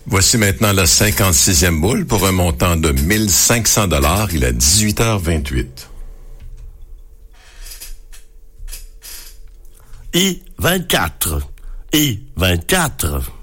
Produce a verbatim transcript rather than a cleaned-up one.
Voici maintenant la cinquante-sixième boule pour un montant de mille cinq cents dollars. Il est dix-huit heures vingt-huit. I vingt-quatre. I vingt-quatre.